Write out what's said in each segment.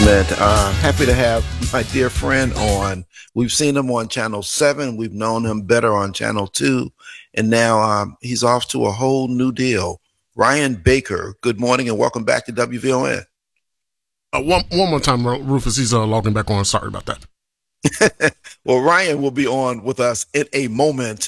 Man, happy to have my dear friend on. We've seen him on Channel 7. We've known him better on Channel 2. And now he's off to a whole new deal. Ryan Baker, good morning and welcome back to WVON. One more time, Rufus. He's logging back on. Sorry about that. Well, Ryan will be on with us in a moment.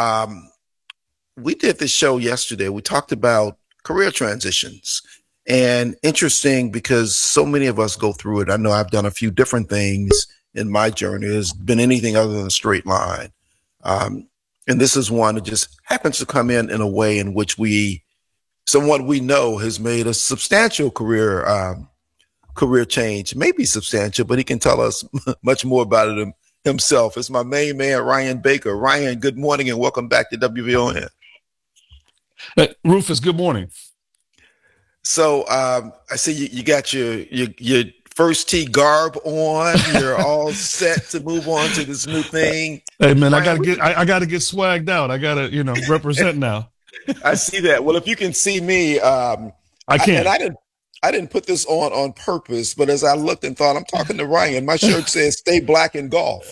We did this show yesterday. We talked about career transitions. And interesting because so many of us go through it. I know I've done a few different things in my journey. It's been anything other than a straight line. And this is one that just happens to come in a way in which someone we know has made a substantial career change, maybe substantial, but he can tell us much more about it himself. It's my main man, Ryan Baker. Ryan, good morning and welcome back to WVON. Rufus, good morning. So I see you got your First Tee garb on. You're all set to move on to this new thing. Hey man, Ryan, I gotta get swagged out. I gotta represent now. I see that. Well, if you can see me, I can't. I didn't put this on purpose, but as I looked and thought, I'm talking to Ryan. My shirt says "Stay Black in Golf."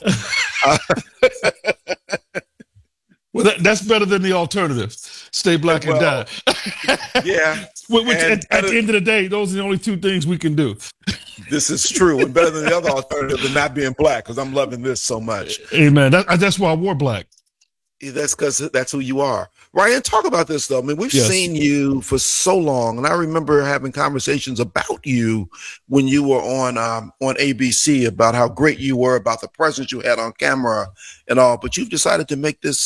Well, that's better than the alternative. Stay black and die. Yeah. Which at the end of the day, those are the only two things we can do. This is true. And better than the other alternative than not being black, because I'm loving this so much. Amen. That's why I wore black. That's because that's who you are. Ryan, talk about this, though. I mean, we've seen you for so long, and I remember having conversations about you when you were on ABC about how great you were, about the presence you had on camera and all. But you've decided to make this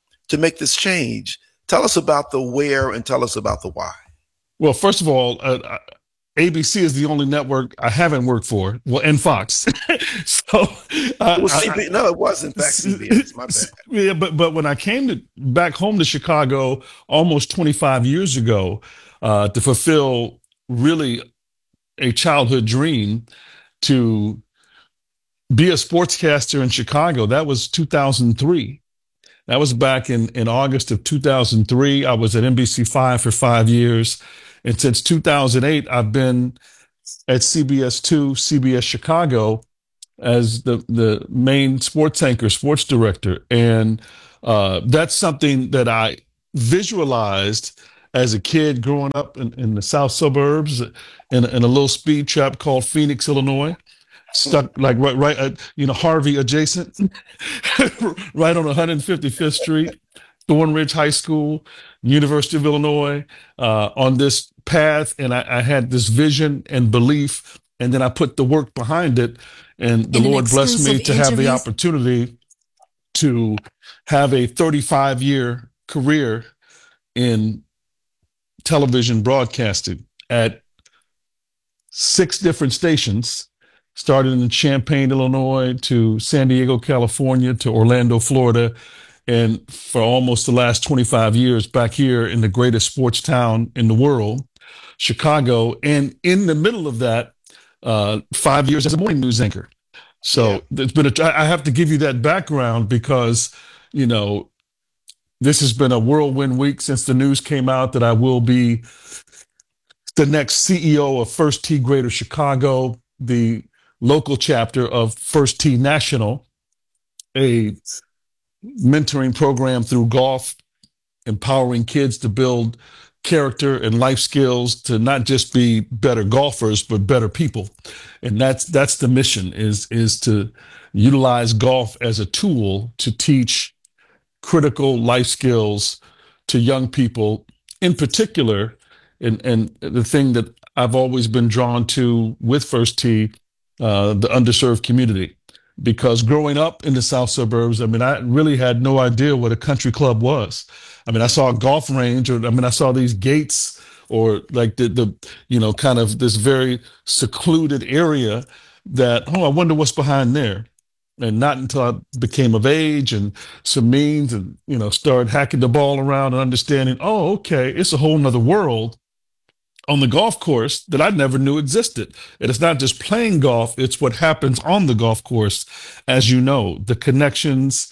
change. Tell us about the where and tell us about the why. Well, first of all, ABC is the only network I haven't worked for. Well, and Fox. So, no, it was in fact CBS. My bad. Yeah, but when I came back home to Chicago almost 25 years ago to fulfill really a childhood dream to be a sportscaster in Chicago, that was 2003. That was back in August of 2003. I was at NBC5 for 5 years. And since 2008, I've been at CBS2, CBS Chicago, as the main sports anchor, sports director. And that's something that I visualized as a kid growing up in the south suburbs in a little speed trap called Phoenix, Illinois. Stuck like right Harvey adjacent, right on 155th Street, Thornridge High School, University of Illinois, on this path. And I had this vision and belief, and then I put the work behind it. And the Lord blessed me to have the opportunity to have a 35-year career in television broadcasting at 6 different stations. Started in Champaign, Illinois, to San Diego, California, to Orlando, Florida, and for almost the last 25 years back here in the greatest sports town in the world, Chicago. And in the middle of that, 5 years as a morning news anchor. So it's been I have to give you that background because, this has been a whirlwind week since the news came out that I will be the next CEO of First Tee Greater Chicago, the local chapter of First Tee National, a mentoring program through golf, empowering kids to build character and life skills to not just be better golfers, but better people. And that's the mission is to utilize golf as a tool to teach critical life skills to young people in particular. And the thing that I've always been drawn to with First Tee, the underserved community, because growing up in the south suburbs, I really had no idea what a country club was. I saw a golf range, or I saw these gates, or like the kind of this very secluded area that, I wonder what's behind there. And not until I became of age and some means and, started hacking the ball around and understanding, okay, it's a whole nother world on the golf course that I never knew existed. And it's not just playing golf, it's what happens on the golf course, as you know, the connections,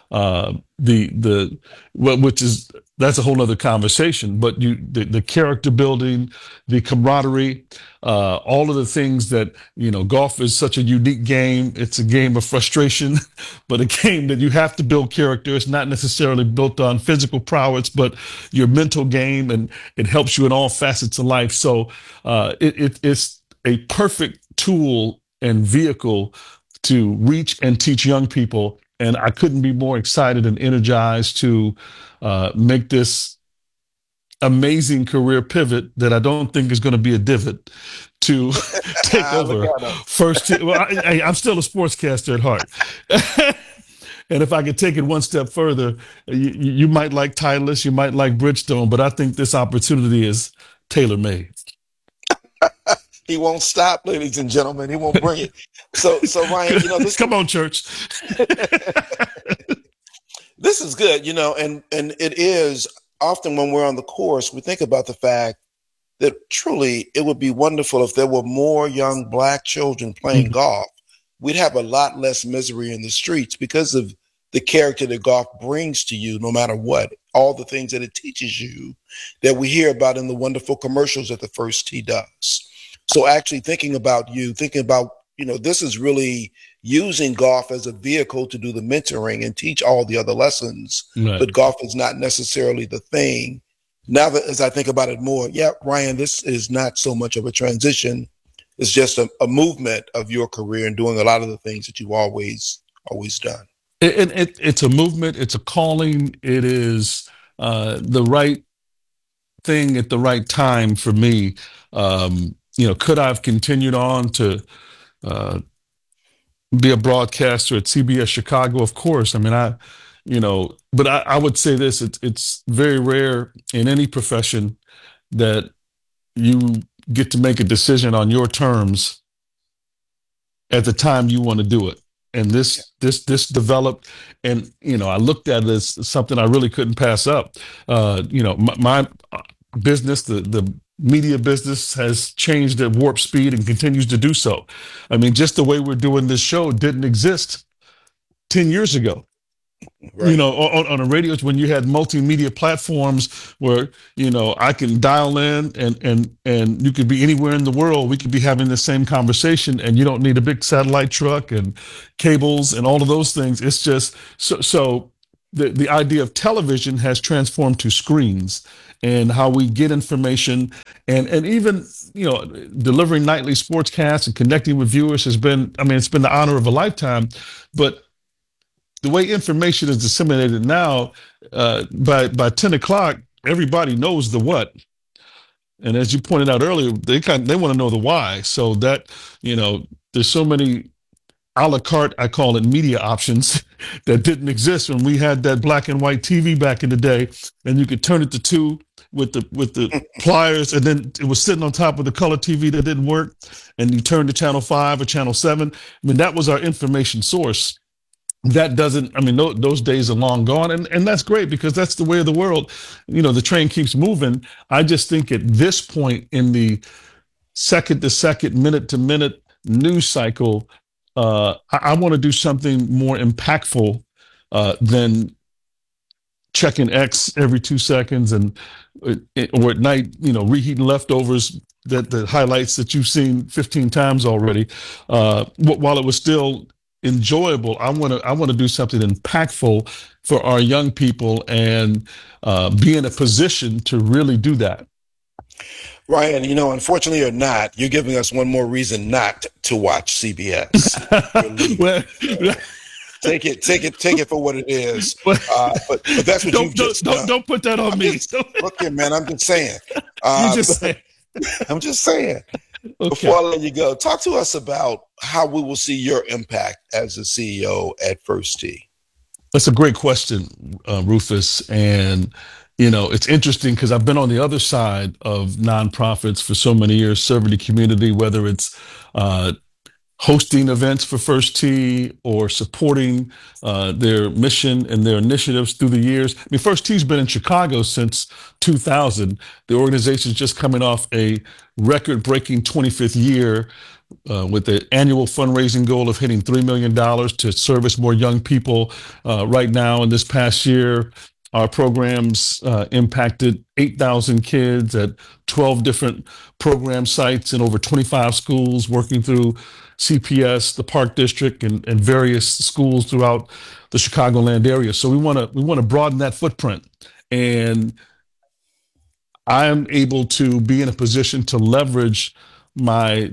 which is that's a whole other conversation. But the character building, the camaraderie, all of the things that golf is such a unique game. It's a game of frustration, but a game that you have to build character. It's not necessarily built on physical prowess, but your mental game, and it helps you in all facets of life. So it's a perfect tool and vehicle to reach and teach young people. And I couldn't be more excited and energized to make this amazing career pivot that I don't think is going to be a divot to take over first. Well, I'm still a sportscaster at heart. And if I could take it one step further, you might like Titleist, you might like Bridgestone, but I think this opportunity is tailor-made. He won't stop, ladies and gentlemen. He won't bring it. So Ryan, this. Come on, church. This is good, and it is often when we're on the course, we think about the fact that truly it would be wonderful if there were more young Black children playing golf. We'd have a lot less misery in the streets because of the character that golf brings to you, no matter what, all the things that it teaches you that we hear about in the wonderful commercials that the First Tee does. So actually thinking about this is really using golf as a vehicle to do the mentoring and teach all the other lessons, right. But golf is not necessarily the thing. Now that as I think about it more, Ryan, this is not so much of a transition. It's just a movement of your career and doing a lot of the things that you've always done. It's a movement. It's a calling. It is the right thing at the right time for me. Could I have continued on to be a broadcaster at CBS Chicago? Of course. I mean, but I would say this, it's very rare in any profession that you get to make a decision on your terms at the time you want to do it. And this developed, and I looked at it as something I really couldn't pass up. My business, the media business, has changed at warp speed and continues to do so. I mean, just the way we're doing this show didn't exist 10 years ago. Right. On a radio, when you had multimedia platforms where, I can dial in and you could be anywhere in the world. We could be having the same conversation, and you don't need a big satellite truck and cables and all of those things. It's just so the idea of television has transformed to screens and how we get information, and even, delivering nightly sportscasts and connecting with viewers has been, it's been the honor of a lifetime. But the way information is disseminated now, by 10 o'clock, everybody knows the what. And as you pointed out earlier, they want to know the why. So that, there's so many a la carte, I call it, media options that didn't exist when we had that black and white TV back in the day, and you could turn it to 2 with the pliers, and then it was sitting on top of the color TV that didn't work, and you turned to channel 5 or channel 7. That was our information source. That doesn't, those days are long gone, and that's great because that's the way of the world. The train keeps moving. I just think at this point in the second to second, minute to minute news cycle, I want to do something more impactful than checking X every 2 seconds or at night, reheating leftovers, the highlights that you've seen 15 times already. While it was still enjoyable, I want to do something impactful for our young people and be in a position to really do that. Ryan, unfortunately or not, you're giving us one more reason not to watch CBS. Well, take it for what it is. But that's what you've just done. Don't put that on me. Look here, man. I'm just saying. I'm just saying. Okay. Before I let you go, talk to us about how we will see your impact as a CEO at First Tee. That's a great question, Rufus. And, it's interesting because I've been on the other side of nonprofits for so many years, serving the community, whether it's hosting events for First Tee or supporting their mission and their initiatives through the years. First Tee's been in Chicago since 2000. The organization's just coming off a record-breaking 25th year with the annual fundraising goal of hitting $3 million to service more young people. Right now, in this past year, our programs impacted 8,000 kids at 12 different program sites in over 25 schools, working through CPS, the Park District, and various schools throughout the Chicagoland area. So we want to broaden that footprint, and I am able to be in a position to leverage my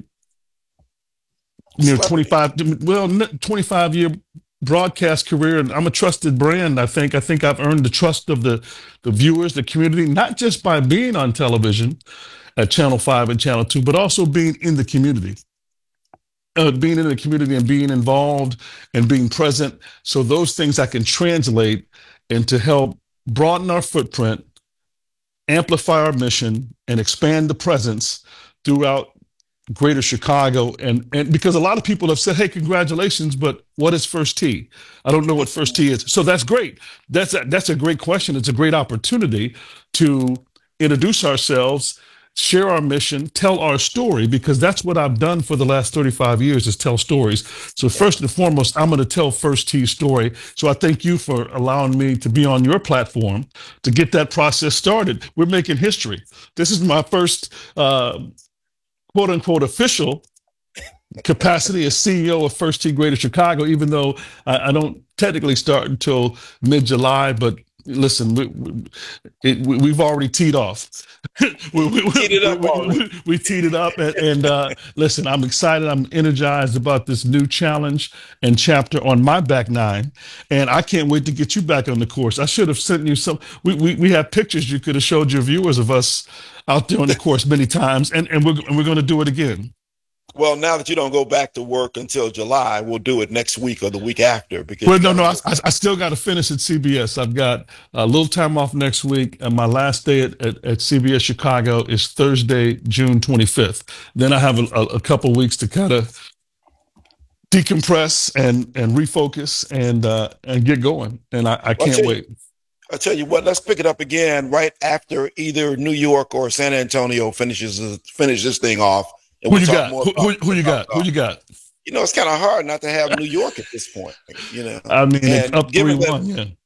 25-year broadcast career, and I'm a trusted brand. I think I've earned the trust of the viewers, the community, not just by being on television at Channel 5 and Channel 2, but also being in the community. Being in the community and being involved and being present. So those things I can translate and to help broaden our footprint, amplify our mission, and expand the presence throughout Greater Chicago. And because a lot of people have said, hey, congratulations, but what is First Tee? I don't know what First Tee is. So that's great. That's a great question. It's a great opportunity to introduce ourselves, share our mission, tell our story, because that's what I've done for the last 35 years is tell stories. So first and foremost, I'm going to tell First Tee's story. So I thank you for allowing me to be on your platform to get that process started. We're making history. This is my first quote unquote official capacity as CEO of First Tee Greater Chicago, even though I don't technically start until mid-July, but listen, we've already teed off. we teed it up, and listen, I'm excited. I'm energized about this new challenge and chapter on my back nine, and I can't wait to get you back on the course. I should have sent you some. We have pictures you could have showed your viewers of us out there on the course many times, and we're going to do it again. Well, now that you don't go back to work until July, we'll do it next week or the week after. Because I still got to finish at CBS. I've got a little time off next week, and my last day at CBS Chicago is Thursday, June 25th. Then I have a couple weeks to kind of decompress and refocus and get going. And I can't wait. I'll tell you what, let's pick it up again right after either New York or San Antonio finish this thing off. Who you got? Who you got? Who you got? You know, it's kind of hard not to have New York at this point. You know, I mean, it's up 3-1.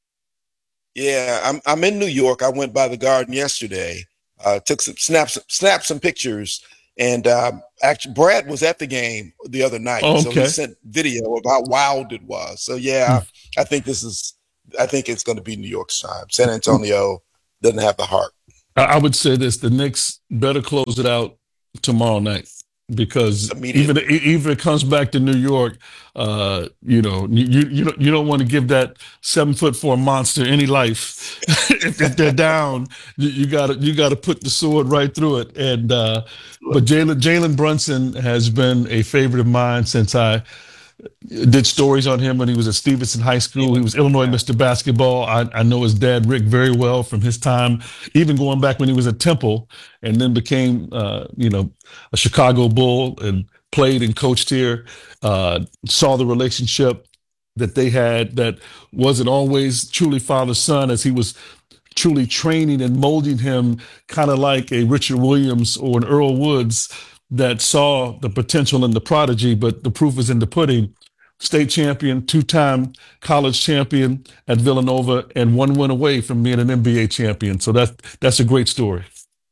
Yeah, I'm in New York. I went by the Garden yesterday. Took some snapped some pictures, and actually, Brad was at the game the other night, so he sent video of how wild it was. So yeah, I think it's going to be New York's time. San Antonio doesn't have the heart. I would say this: the Knicks better close it out tomorrow night. Because even if it comes back to New York, you don't want to give that 7'4" monster any life. if they're down, you got to put the sword right through it. And but Jalen Brunson has been a favorite of mine since I did stories on him when he was at Stevenson High School. He was Illinois Mr. Basketball. I know his dad, Rick, very well from his time, even going back when he was at Temple and then became, a Chicago Bull and played and coached here. Saw the relationship that they had that wasn't always truly father-son, as he was truly training and molding him kind of like a Richard Williams or an Earl Woods that saw the potential in the prodigy, but the proof is in the pudding. State champion, two-time college champion at Villanova, and one win away from being an NBA champion. So that's a great story.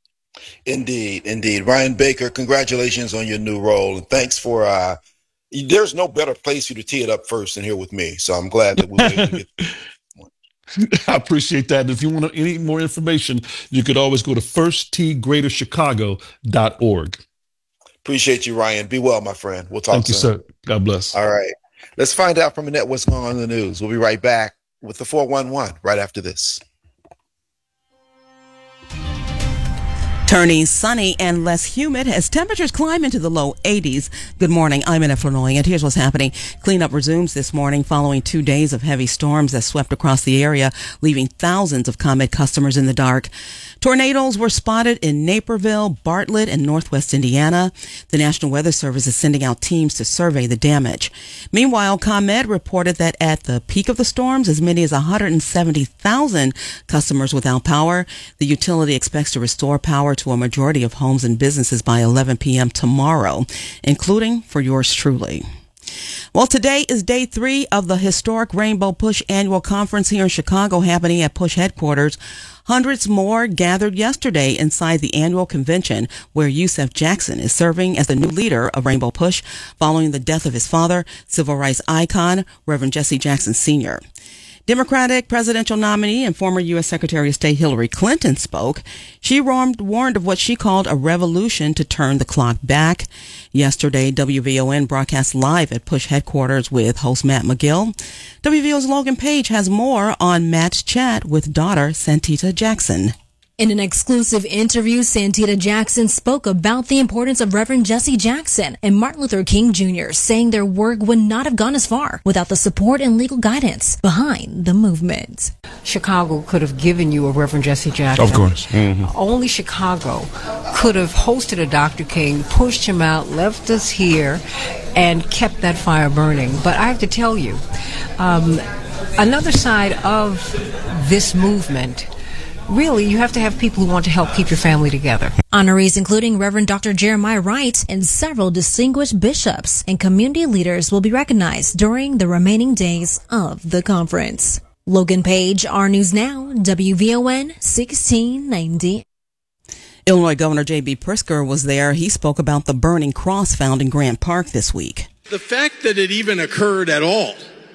Indeed. Ryan Baker, congratulations on your new role. And thanks for, there's no better place for you to tee it up first than here with me. So I'm glad that we were able to get I appreciate that. If you want any more information, you could always go to firstteegreaterchicago.org. Appreciate you, Ryan. Be well, my friend. We'll talk soon. Thank you, sir. God bless. All right. Let's find out from Annette what's going on in the news. We'll be right back with the 411 right after this. Turning sunny and less humid as temperatures climb into the low 80s. Good morning. I'm Annette Flournoy, and here's what's happening. Cleanup resumes this morning following 2 days of heavy storms that swept across the area, leaving thousands of ComEd customers in the dark. Tornadoes were spotted in Naperville, Bartlett, and northwest Indiana. The National Weather Service is sending out teams to survey the damage. Meanwhile, ComEd reported that at the peak of the storms, as many as 170,000 customers without power. The utility expects to restore power to a majority of homes and businesses by 11 p.m. tomorrow, including for yours truly. Well, today is day 3 of the historic Rainbow Push annual conference here in Chicago, happening at Push headquarters. Hundreds more gathered yesterday inside the annual convention, where Yusef Jackson is serving as the new leader of Rainbow Push following the death of his father, civil rights icon, Reverend Jesse Jackson Sr. Democratic presidential nominee and former U.S. Secretary of State Hillary Clinton spoke. She warned of what she called a revolution to turn the clock back. Yesterday, WVON broadcast live at Push headquarters with host Matt McGill. WVO's Logan Page has more on Matt's chat with daughter Santita Jackson. In an exclusive interview, Santita Jackson spoke about the importance of Reverend Jesse Jackson and Martin Luther King Jr., saying their work would not have gone as far without the support and legal guidance behind the movement. Chicago could have given you a Reverend Jesse Jackson. Of course. Mm-hmm. Only Chicago could have hosted a Dr. King, pushed him out, left us here, and kept that fire burning. But I have to tell you, another side of this movement, really, you have to have people who want to help keep your family together. Honorees including Reverend Dr. Jeremiah Wright and several distinguished bishops and community leaders will be recognized during the remaining days of the conference. Logan Page, R News Now, WVON 1690. Illinois Governor J.B. Pritzker was there. He spoke about the burning cross found in Grant Park this week. The fact that it even occurred at all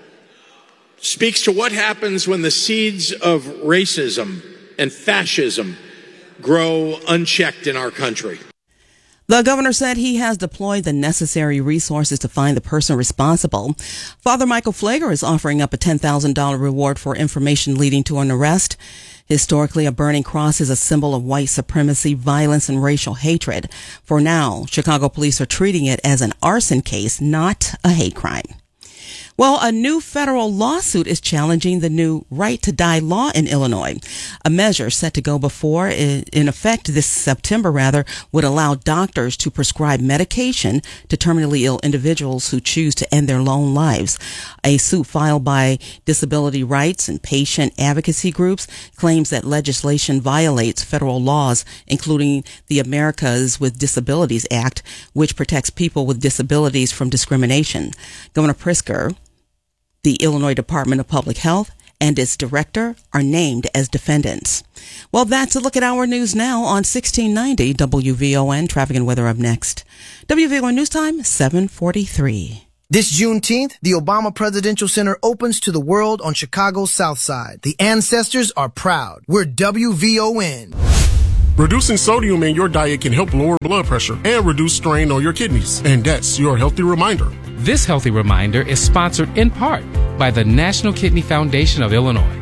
speaks to what happens when the seeds of racism and fascism grow unchecked in our country. The governor said he has deployed the necessary resources to find the person responsible. Father Michael Pfleger is offering up a $10,000 reward for information leading to an arrest. Historically, a burning cross is a symbol of white supremacy, violence, and racial hatred. For now, Chicago police are treating it as an arson case, not a hate crime. Well, a new federal lawsuit is challenging the new right to die law in Illinois. A measure set to go in effect this September, would allow doctors to prescribe medication to terminally ill individuals who choose to end their own lives. A suit filed by disability rights and patient advocacy groups claims that legislation violates federal laws, including the Americans with Disabilities Act, which protects people with disabilities from discrimination. Governor Pritzker, the Illinois Department of Public Health, and its director are named as defendants. Well, that's a look at our news now on 1690 WVON. Traffic and weather up next. WVON News Time, 7:43. This Juneteenth, the Obama Presidential Center opens to the world on Chicago's South Side. The ancestors are proud. We're WVON. Reducing sodium in your diet can help lower blood pressure and reduce strain on your kidneys. And that's your healthy reminder. This healthy reminder is sponsored in part by the National Kidney Foundation of Illinois.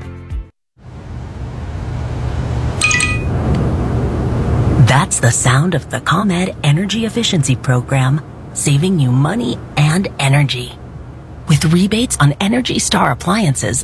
That's the sound of the ComEd Energy Efficiency Program, saving you money and energy. With rebates on Energy Star appliances,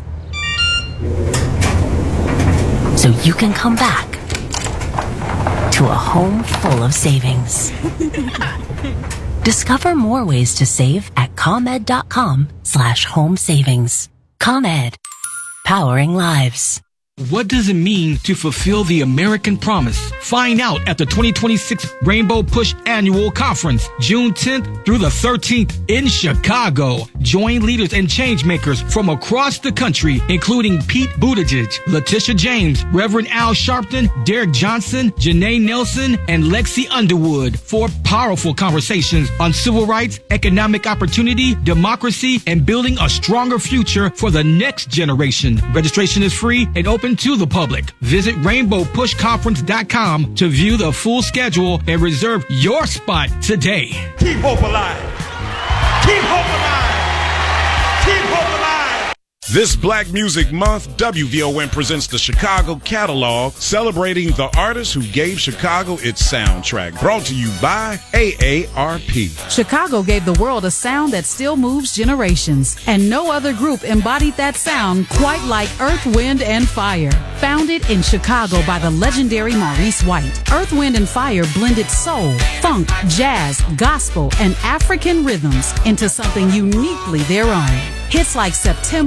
so you can come back to a home full of savings. Discover more ways to save at ComEd.com/home savings. ComEd, powering lives. What does it mean to fulfill the American promise? Find out at the 2026 Rainbow Push Annual Conference, June 10th through the 13th in Chicago. Join leaders and change makers from across the country, including Pete Buttigieg, Letitia James, Reverend Al Sharpton, Derek Johnson, Janae Nelson, and Lexi Underwood for powerful conversations on civil rights, economic opportunity, democracy, and building a stronger future for the next generation. Registration is free and open to the public. Visit RainbowPushConference.com to view the full schedule and reserve your spot today. Keep hope alive. Keep hope alive. Keep hope alive. This Black Music Month, WVON presents the Chicago Catalog, celebrating the artists who gave Chicago its soundtrack. Brought to you by AARP. Chicago gave the world a sound that still moves generations, and no other group embodied that sound quite like Earth, Wind, and Fire. Founded in Chicago by the legendary Maurice White, Earth, Wind, and Fire blended soul, funk, jazz, gospel, and African rhythms into something uniquely their own. Hits like September,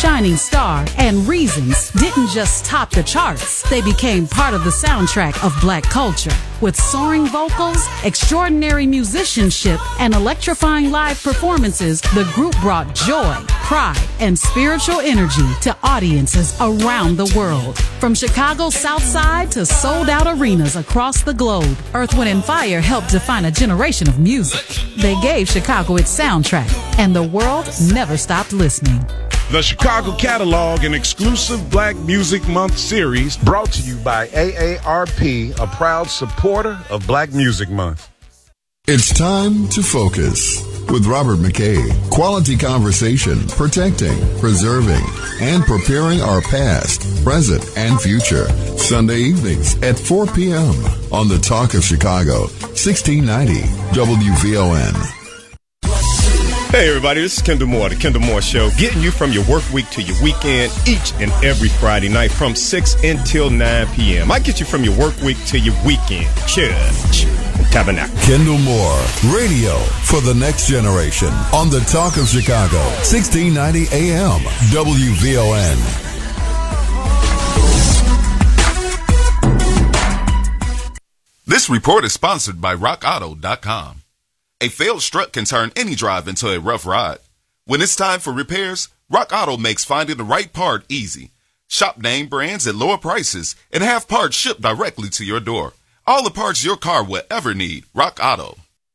Shining Star, and Reasons didn't just top the charts. They became part of the soundtrack of Black culture. With soaring vocals, extraordinary musicianship, and electrifying live performances, the group brought joy, pride, and spiritual energy to audiences around the world. From Chicago's South Side to sold-out arenas across the globe, Earth, Wind & Fire helped define a generation of music. They gave Chicago its soundtrack, and the world never stopped listening. The Chicago Catalog, an exclusive Black Music Month series brought to you by AARP, a proud supporter of Black Music Month. It's time to focus with Robert McKay. Quality conversation, protecting, preserving, and preparing our past, present, and future. Sunday evenings at 4 p.m. on The Talk of Chicago, 1690 WVON. Hey everybody, this is Kendall Moore, The Kendall Moore Show, getting you from your work week to your weekend each and every Friday night from 6 until 9 p.m. I get you from your work week to your weekend. Church and Tabernacle. Kendall Moore, radio for the next generation on The Talk of Chicago, 1690 AM, WVON. This report is sponsored by RockAuto.com. A failed strut can turn any drive into a rough ride. When it's time for repairs, Rock Auto makes finding the right part easy. Shop name brands at lower prices and have parts shipped directly to your door. All the parts your car will ever need. Rock Auto.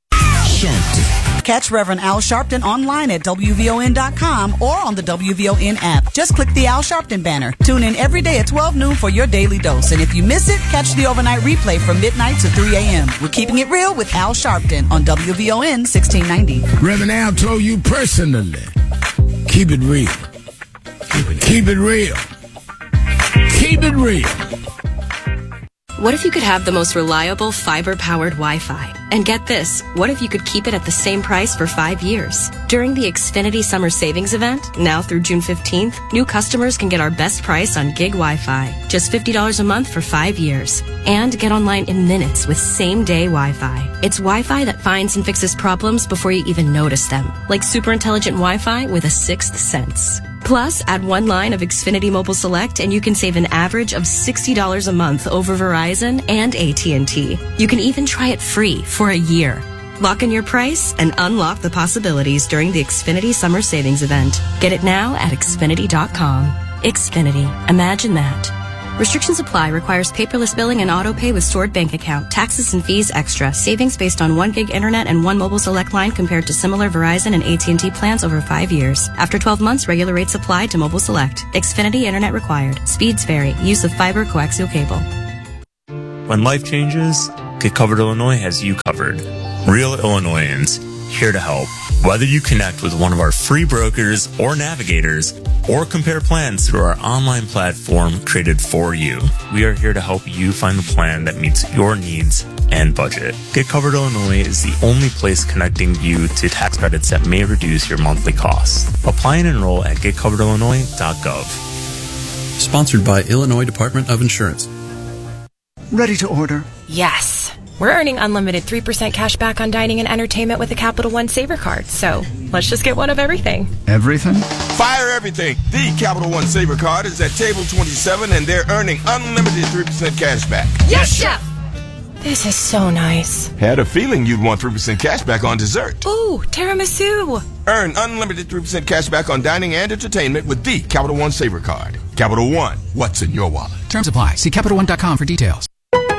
Catch Reverend Al Sharpton online at WVON.com or on the WVON app. Just click the Al Sharpton banner. Tune in every day at 12 noon for your daily dose. And if you miss it, catch the overnight replay from midnight to 3 a.m. We're keeping it real with Al Sharpton on WVON 1690. Reverend Al told you personally, keep it real. Keep it real. Keep it real. What if you could have the most reliable fiber-powered Wi-Fi? And get this, what if you could keep it at the same price for 5 years? During the Xfinity Summer Savings Event, now through June 15th, new customers can get our best price on gig Wi-Fi. Just $50 a month for 5 years. And get online in minutes with same-day Wi-Fi. It's Wi-Fi that finds and fixes problems before you even notice them. Like super intelligent Wi-Fi with a sixth sense. Plus, add one line of Xfinity Mobile Select and you can save an average of $60 a month over Verizon and AT&T. You can even try it free for a year. Lock in your price and unlock the possibilities during the Xfinity Summer Savings Event. Get it now at Xfinity.com. Xfinity. Imagine that. Restrictions apply. Requires paperless billing and auto pay with stored bank account. Taxes and fees extra. Savings based on 1 gig internet and 1 mobile select line compared to similar Verizon and AT&T plans over 5 years. After 12 months, regular rates apply to mobile select. Xfinity internet required. Speeds vary. Use of fiber coaxial cable. When life changes, Get Covered Illinois has you covered. Real Illinoisans, here to help. Whether you connect with one of our free brokers or navigators, or compare plans through our online platform created for you, we are here to help you find the plan that meets your needs and budget. Get Covered Illinois is the only place connecting you to tax credits that may reduce your monthly costs. Apply and enroll at getcoveredillinois.gov. Sponsored by Illinois Department of Insurance. Ready to order? Yes. We're earning unlimited 3% cash back on dining and entertainment with the Capital One Saver Card, so let's just get one of everything. Everything? Fire everything. The Capital One Saver Card is at table 27 and they're earning unlimited 3% cash back. Yes, Chef! This is so nice. Had a feeling you'd want 3% cash back on dessert. Ooh, tiramisu. Earn unlimited 3% cash back on dining and entertainment with the Capital One Saver Card. Capital One, what's in your wallet? Terms apply. See CapitalOne.com for details.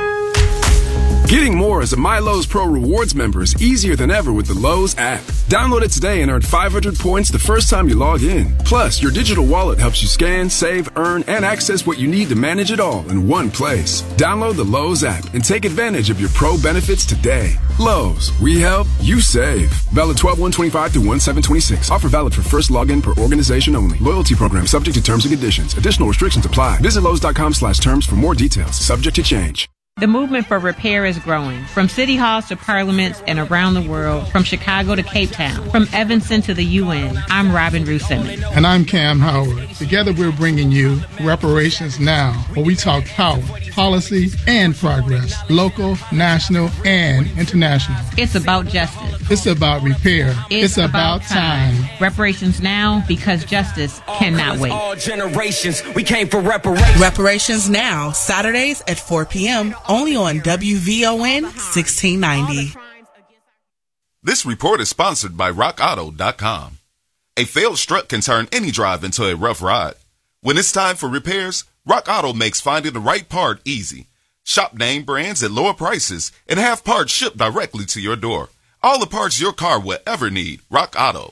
Getting more as a MyLowe's Pro Rewards member is easier than ever with the Lowe's app. Download it today and earn 500 points the first time you log in. Plus, your digital wallet helps you scan, save, earn, and access what you need to manage it all in one place. Download the Lowe's app and take advantage of your Pro benefits today. Lowe's, we help, you save. Valid 12/1/25 through 1/7/26. Offer valid for first login per organization only. Loyalty program subject to terms and conditions. Additional restrictions apply. Visit Lowe's.com/terms for more details. Subject to change. The movement for repair is growing. From city halls to parliaments and around the world, from Chicago to Cape Town, from Evanston to the UN. I'm Robin Ruth Simmons. And I'm Cam Howard. Together we're bringing you Reparations Now, where we talk power, policy, and progress, local, national, and international. It's about justice. It's about repair. It's about time. Reparations Now, because justice cannot wait. All generations, we came for reparations. Reparations Now, Saturdays at 4 p.m. only on WVON 1690. This report is sponsored by RockAuto.com. A failed strut can turn any drive into a rough ride. When it's time for repairs, Rock Auto makes finding the right part easy. Shop name brands at lower prices and have parts shipped directly to your door. All the parts your car will ever need. Rock Auto.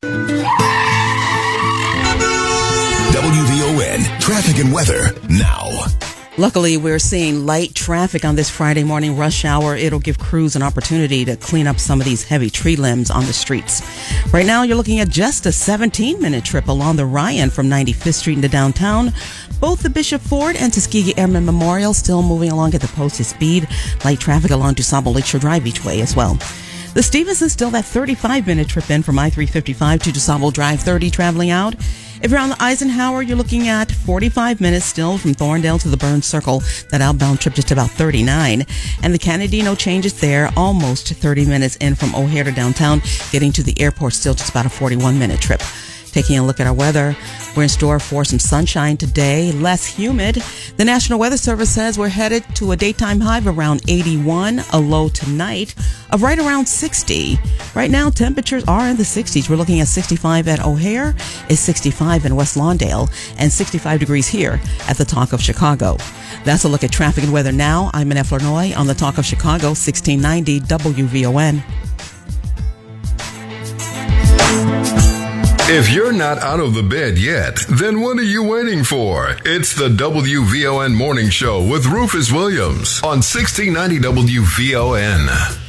WVON traffic and weather now. Luckily, we're seeing light traffic on this Friday morning rush hour. It'll give crews an opportunity to clean up some of these heavy tree limbs on the streets. Right now, you're looking at just a 17-minute trip along the Ryan from 95th Street into downtown. Both the Bishop Ford and Tuskegee Airmen Memorial still moving along at the posted speed. Light traffic along DuSable Lakeshore Drive each way as well. The Stevenson still that 35-minute trip in from I-355 to DuSable Drive 30 traveling out. If you're on the Eisenhower, you're looking at 45 minutes still from Thorndale to the Burns Circle. That outbound trip just about 39. And the Kennedy, no changes there. Almost 30 minutes in from O'Hare to downtown. Getting to the airport still just about a 41-minute trip. Taking a look at our weather, we're in store for some sunshine today, less humid. The National Weather Service says we're headed to a daytime high of around 81, a low tonight of right around 60. Right now, temperatures are in the 60s. We're looking at 65 at O'Hare, is 65 in West Lawndale, and 65 degrees here at the Talk of Chicago. That's a look at traffic and weather now. I'm Annette Flournoy on the Talk of Chicago, 1690 WVON. If you're not out of the bed yet, then what are you waiting for? It's the WVON Morning Show with Rufus Williams on 1690 WVON.